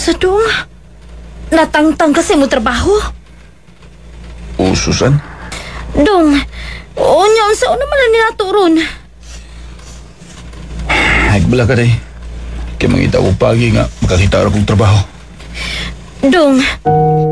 Unsa dong? Natangtang kasi mo trabaho? O, Susan? Dong, unya unsa naman na ninaturon? Nagbala ka day. Kaya mangita ko pagi nga makakita ako trabaho. Dong,